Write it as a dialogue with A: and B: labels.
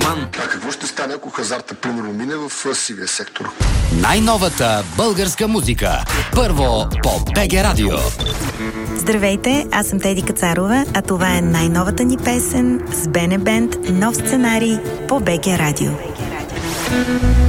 A: план.
B: А какво ще стане, ако хазарта примерно мине в сивия сектор?
A: Най-новата българска музика. Първо по БГ Радио.
C: Здравейте, аз съм Теди Кацарова, а това е най-новата ни песен с Бене Бенд, нов сценарий по БГ Радио.